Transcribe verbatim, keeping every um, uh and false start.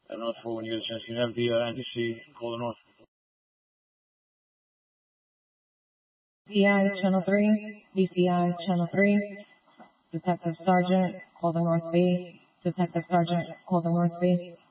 And also, when you get a chance, you have the uh, N T C call the North. D I Channel three, D C I Channel three, Detective Sergeant, call the North B, Detective Sergeant, call the North B.